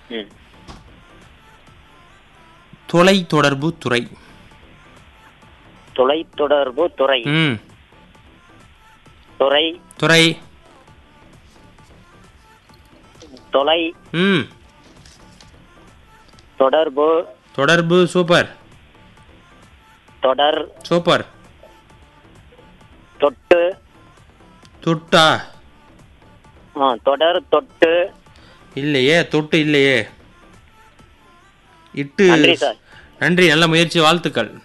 ம். தொலை தொடர்பு துறை. தொலைத்தொடர்பு துறை. ம். துறை. துறை. தொலை. ம். தொடர்பு. தொடர்பு. சூப்பர். தொடர். சூப்பர். தொட்டு. தொட்டா? தொடர் தொட்டு. இல்லையே, தொட்டு இல்லையே. இட்டு. நன்றி சார். நன்றி, நல்ல முயற்சி, வாழ்த்துக்கள்.